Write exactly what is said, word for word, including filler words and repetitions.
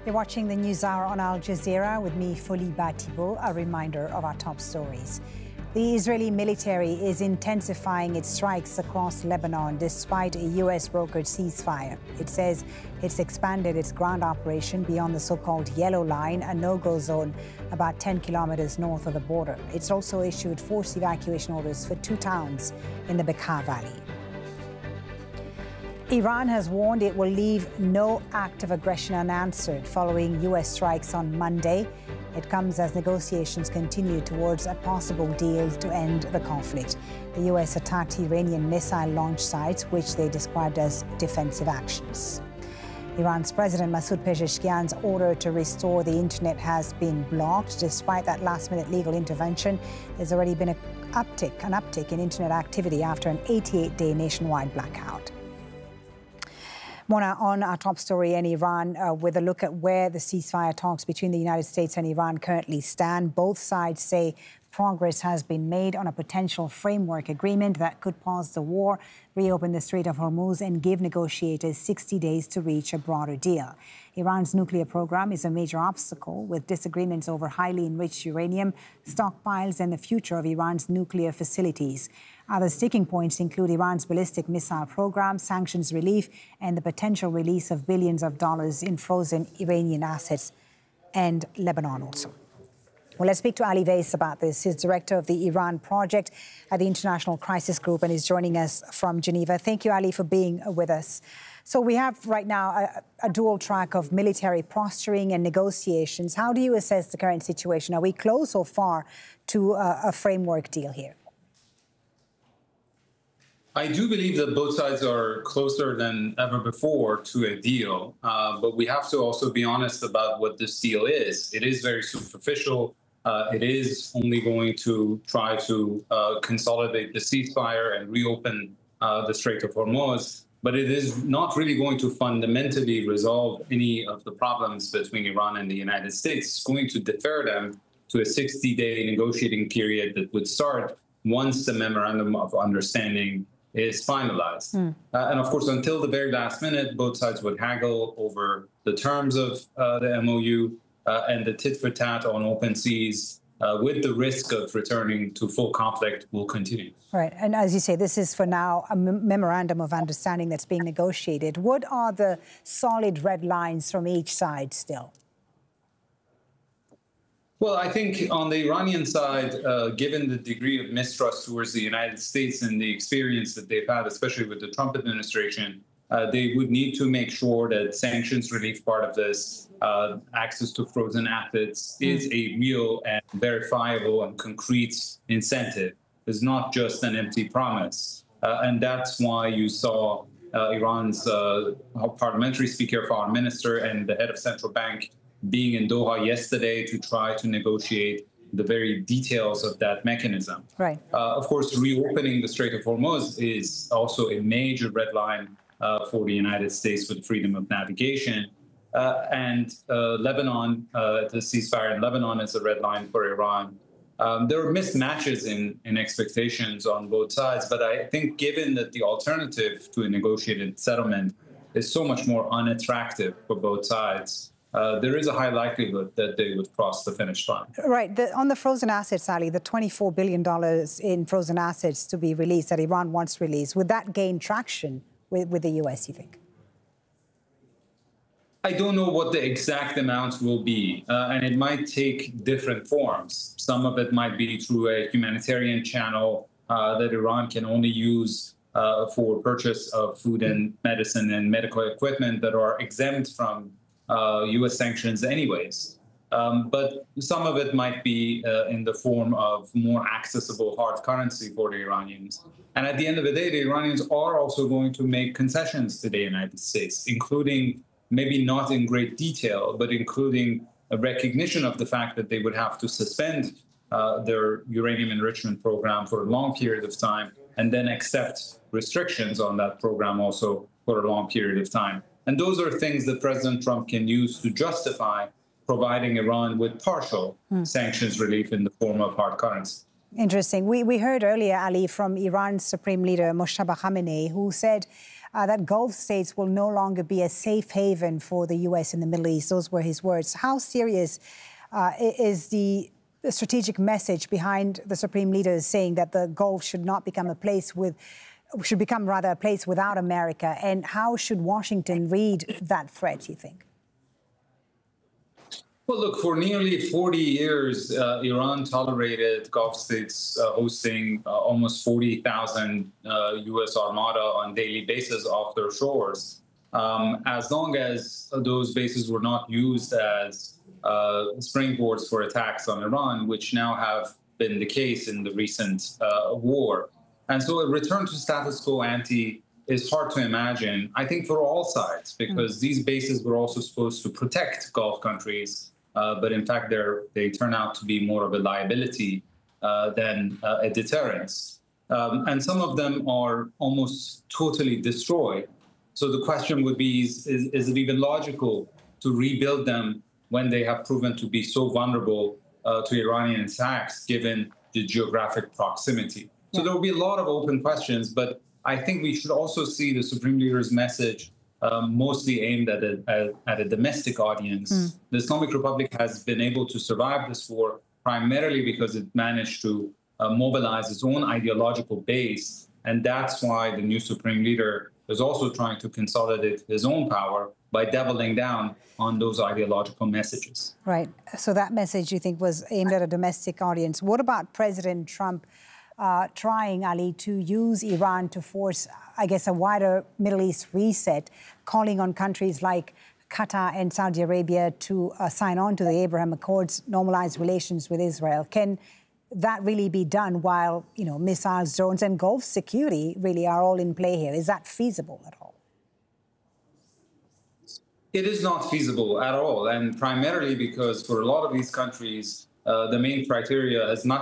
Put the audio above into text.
You're watching the NewsHour on Al Jazeera with me, Foliba Thibault. A reminder of our top stories. The Israeli military is intensifying its strikes across Lebanon despite a U S-brokered ceasefire. It says it's expanded its ground operation beyond the so-called Yellow Line, a no-go zone about ten kilometers north of the border. It's also issued forced evacuation orders for two towns in the Bekaa Valley. Iran has warned it will leave no act of aggression unanswered following U S strikes on Monday. It comes as negotiations continue towards a possible deal to end the conflict. The U S attacked Iranian missile launch sites, which they described as defensive actions. Iran's President Masoud Pezeshkian's order to restore the internet has been blocked. Despite that last-minute legal intervention, there's already been an uptick, an uptick in internet activity after an eighty-eight day nationwide blackout. Mona, on our top story in Iran, uh, with a look at where the ceasefire talks between the United States and Iran currently stand. Both sides say progress has been made on a potential framework agreement that could pause the war, reopen the Strait of Hormuz, and give negotiators sixty days to reach a broader deal. Iran's nuclear program is a major obstacle, with disagreements over highly enriched uranium, stockpiles, and the future of Iran's nuclear facilities. Other sticking points include Iran's ballistic missile program, sanctions relief, and the potential release of billions of dollars in frozen Iranian assets, and Lebanon also. Well, let's speak to Ali Weiss about this. He's director of the Iran project at the International Crisis Group and is joining us from Geneva. Thank you, Ali, for being with us. So we have right now a, a dual track of military posturing and negotiations. How do you assess the current situation? Are we close or far to a, a framework deal here? I do believe that both sides are closer than ever before to a deal, uh, but we have to also be honest about what this deal is. It is very superficial. Uh, it is only going to try to uh, consolidate the ceasefire and reopen uh, the Strait of Hormuz, but it is not really going to fundamentally resolve any of the problems between Iran and the United States. It's going to defer them to a sixty day negotiating period that would start once the memorandum of understanding is finalized. Mm. Uh, and of course, until the very last minute, both sides would haggle over the terms of uh, the M O U uh, and the tit for tat on open seas, uh, with the risk of returning to full conflict will continue. Right. And as you say, this is for now a memorandum of understanding that's being negotiated. What are the solid red lines from each side still? Well, I think on the Iranian side, uh, given the degree of mistrust towards the United States and the experience that they've had, especially with the Trump administration, uh, they would need to make sure that sanctions relief part of this, uh, access to frozen assets, is a real and verifiable and concrete incentive. It's not just an empty promise. Uh, and that's why you saw uh, Iran's uh, parliamentary speaker, foreign minister, and the head of central bank being in Doha yesterday to try to negotiate the very details of that mechanism. Right. Uh, of course, reopening the Strait of Hormuz is also a major red line uh, for the United States with freedom of navigation. Uh, and uh, Lebanon, uh, the ceasefire in Lebanon is a red line for Iran. Um, there are mismatches in, in expectations on both sides, but I think given that the alternative to a negotiated settlement is so much more unattractive for both sides, Uh, there is a high likelihood that they would cross the finish line. Right. The, on the frozen assets, Ali, the twenty-four billion dollars in frozen assets to be released that Iran wants released, would that gain traction with, with the U S, you think? I don't know what the exact amounts will be, uh, and it might take different forms. Some of it might be through a humanitarian channel uh, that Iran can only use uh, for purchase of food and medicine and medical equipment that are exempt from Uh, U S sanctions anyways. Um, but some of it might be uh, in the form of more accessible hard currency for the Iranians. And at the end of the day, the Iranians are also going to make concessions to the United States, including, maybe not in great detail, but including a recognition of the fact that they would have to suspend uh, their uranium enrichment program for a long period of time and then accept restrictions on that program also for a long period of time. And those are things that President Trump can use to justify providing Iran with partial mm. sanctions relief in the form of hard currency. Interesting. We, we heard earlier, Ali, from Iran's Supreme Leader, Mojtaba Khamenei, who said uh, that Gulf states will no longer be a safe haven for the U S in the Middle East. Those were his words. How serious uh, is the strategic message behind the supreme leaders saying that the Gulf should not become a place with, should become rather a place without America? And how should Washington read that threat, you think? Well, look, for nearly forty years, uh, Iran tolerated Gulf states uh, hosting uh, almost forty thousand uh, U S armada on daily basis off their shores. Um, as long as those bases were not used as uh, springboards for attacks on Iran, which now have been the case in the recent uh, war. And so a return to status quo ante is hard to imagine, I think, for all sides, because mm. these bases were also supposed to protect Gulf countries. Uh, but in fact, they're, they turn out to be more of a liability uh, than uh, a deterrence. Um, and some of them are almost totally destroyed. So the question would be, is, is, is it even logical to rebuild them when they have proven to be so vulnerable uh, to Iranian attacks, given the geographic proximity? So yeah. There will be a lot of open questions, but I think we should also see the Supreme Leader's message Um, mostly aimed at a, at a domestic audience. Mm. The Islamic Republic has been able to survive this war primarily because it managed to uh, mobilize its own ideological base. And that's why the new Supreme Leader is also trying to consolidate his own power by doubling down on those ideological messages. Right. So that message, you think, was aimed at a domestic audience. What about President Trump Uh, trying, Ali, to use Iran to force, I guess, a wider Middle East reset, calling on countries like Qatar and Saudi Arabia to uh, sign on to the Abraham Accords, normalize relations with Israel? Can that really be done while, you know, missiles, drones and Gulf security really are all in play here? Is that feasible at all? It is not feasible at all, and primarily because for a lot of these countries, uh, the main criteria has not